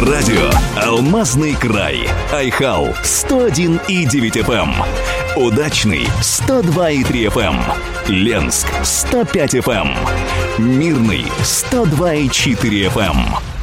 Радио «Алмазный край». Айхал 101,9 FM. Удачный 102,3 FM. Ленск 105 FM. Мирный 102,4 FM.